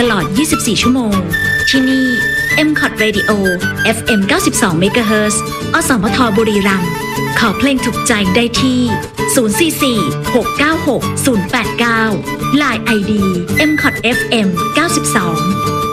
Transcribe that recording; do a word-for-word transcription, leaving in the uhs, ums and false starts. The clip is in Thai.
ลอด ยี่สิบสี่ ชั่วโมงที่นี่ เอ็ม คอท Radio เอฟ เอ็ม เก้าสิบสอง เมกะเฮิรตซ์ อสมทบุรีรัมย์ขอเพลงถูกใจได้ที่ ศูนย์ สี่ สี่ หก เก้า หก ศูนย์ แปด เก้า ไลน์ ไอ ดี เอ็ม คอท เอฟ เอ็ม เก้าสิบสอง